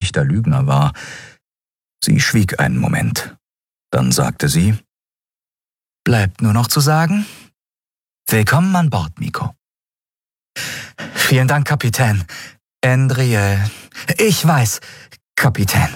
echter Lügner war. Sie schwieg einen Moment. Dann sagte sie: »Bleibt nur noch zu sagen, willkommen an Bord, Miko.« »Vielen Dank, Kapitän. Andriel. Ich weiß, Kapitän.«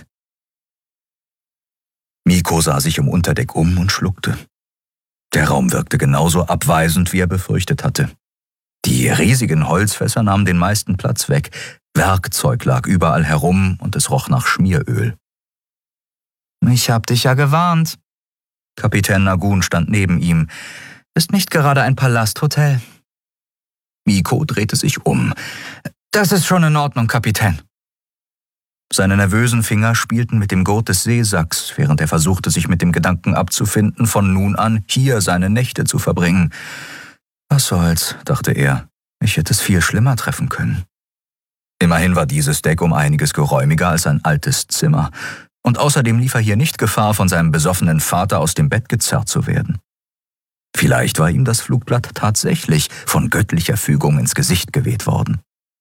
Miko sah sich im Unterdeck um und schluckte. Der Raum wirkte genauso abweisend, wie er befürchtet hatte. Die riesigen Holzfässer nahmen den meisten Platz weg. Werkzeug lag überall herum und es roch nach Schmieröl. »Ich hab dich ja gewarnt.« Kapitän Nagun stand neben ihm. »Ist nicht gerade ein Palasthotel.« Miko drehte sich um. »Das ist schon in Ordnung, Kapitän.« Seine nervösen Finger spielten mit dem Gurt des Seesacks, während er versuchte, sich mit dem Gedanken abzufinden, von nun an hier seine Nächte zu verbringen. Was soll's, dachte er. Ich hätte es viel schlimmer treffen können. Immerhin war dieses Deck um einiges geräumiger als ein altes Zimmer. Und außerdem lief er hier nicht Gefahr, von seinem besoffenen Vater aus dem Bett gezerrt zu werden. Vielleicht war ihm das Flugblatt tatsächlich von göttlicher Fügung ins Gesicht geweht worden.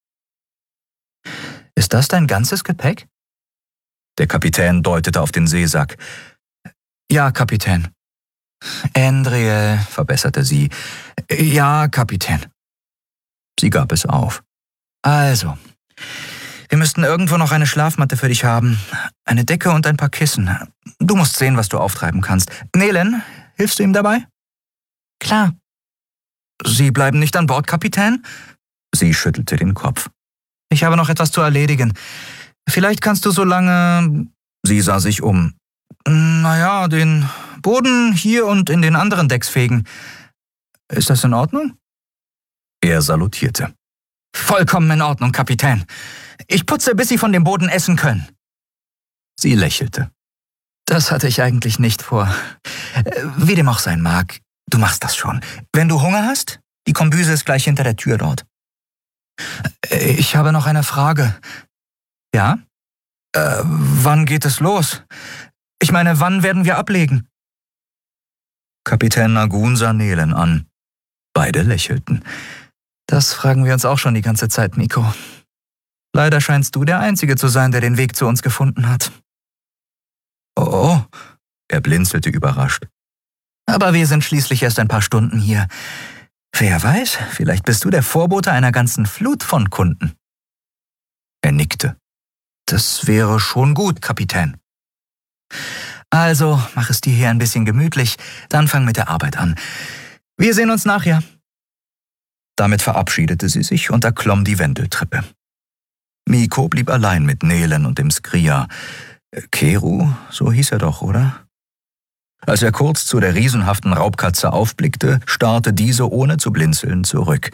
»Ist das dein ganzes Gepäck?« Der Kapitän deutete auf den Seesack. »Ja, Kapitän.« »Andriel«, verbesserte sie. »Ja, Kapitän.« Sie gab es auf. »Also, wir müssten irgendwo noch eine Schlafmatte für dich haben, eine Decke und ein paar Kissen. Du musst sehen, was du auftreiben kannst. Nelen, hilfst du ihm dabei?« »Klar.« »Sie bleiben nicht an Bord, Kapitän?« Sie schüttelte den Kopf. »Ich habe noch etwas zu erledigen. Vielleicht kannst du so lange...« Sie sah sich um. »Naja, den Boden hier und in den anderen Decks fegen. Ist das in Ordnung?« Er salutierte. »Vollkommen in Ordnung, Kapitän. Ich putze, bis Sie von dem Boden essen können.« Sie lächelte. »Das hatte ich eigentlich nicht vor. Wie dem auch sein mag, du machst das schon. Wenn du Hunger hast, die Kombüse ist gleich hinter der Tür dort.« »Ich habe noch eine Frage.« »Ja?« »Wann geht es los? Ich meine, wann werden wir ablegen?« Kapitän Nagun sah Nelen an. Beide lächelten. »Das fragen wir uns auch schon die ganze Zeit, Miko. Leider scheinst du der Einzige zu sein, der den Weg zu uns gefunden hat.« »Oh«, er blinzelte überrascht. »Aber wir sind schließlich erst ein paar Stunden hier. Wer weiß, vielleicht bist du der Vorbote einer ganzen Flut von Kunden.« Er nickte. »Das wäre schon gut, Kapitän.« »Also, mach es dir hier ein bisschen gemütlich, dann fang mit der Arbeit an. Wir sehen uns nachher.« Damit verabschiedete sie sich und erklomm die Wendeltreppe. Miko blieb allein mit Nelen und dem Skria. Keru, so hieß er doch, oder? Als er kurz zu der riesenhaften Raubkatze aufblickte, starrte diese ohne zu blinzeln zurück.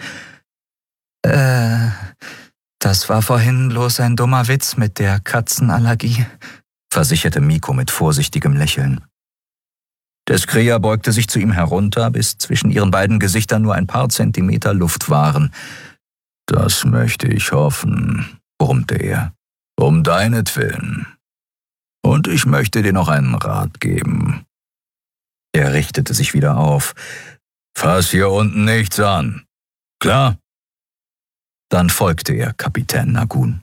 Das war vorhin bloß ein dummer Witz mit der Katzenallergie«, versicherte Miko mit vorsichtigem Lächeln. Der Skria beugte sich zu ihm herunter, bis zwischen ihren beiden Gesichtern nur ein paar Zentimeter Luft waren. »Das möchte ich hoffen«, brummte er. »Um deinetwillen. Und ich möchte dir noch einen Rat geben.« Er richtete sich wieder auf. »Fass hier unten nichts an. Klar?« Dann folgte er Kapitän Nagun.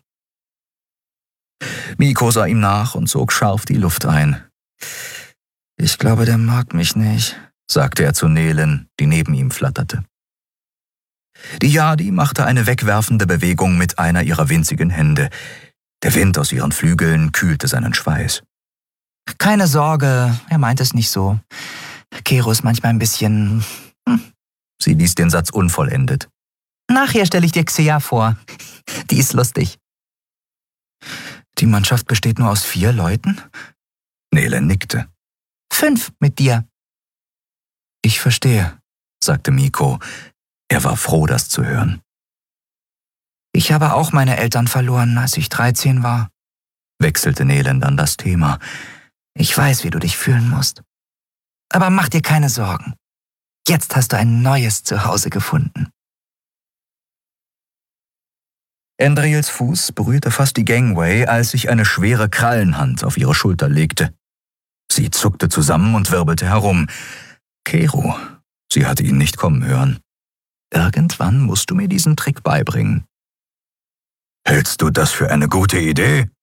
Miko sah ihm nach und sog scharf die Luft ein. »Ich glaube, der mag mich nicht«, sagte er zu Nelen, die neben ihm flatterte. Die Yadi machte eine wegwerfende Bewegung mit einer ihrer winzigen Hände. Der Wind aus ihren Flügeln kühlte seinen Schweiß. »Keine Sorge, er meint es nicht so. Keru ist manchmal ein bisschen...« Sie ließ den Satz unvollendet. »Nachher stelle ich dir Xea vor. Die ist lustig.« »Die Mannschaft besteht nur aus 4 Leuten?« Nelen nickte. 5 mit dir.« »Ich verstehe«, sagte Miko. Er war froh, das zu hören. »Ich habe auch meine Eltern verloren, als ich 13 war«, wechselte Nelen dann das Thema. »Ich weiß, wie du dich fühlen musst. Aber mach dir keine Sorgen. Jetzt hast du ein neues Zuhause gefunden.« Andriels Fuß berührte fast die Gangway, als sich eine schwere Krallenhand auf ihre Schulter legte. Sie zuckte zusammen und wirbelte herum. Keru, sie hatte ihn nicht kommen hören. »Irgendwann musst du mir diesen Trick beibringen.« »Hältst du das für eine gute Idee?«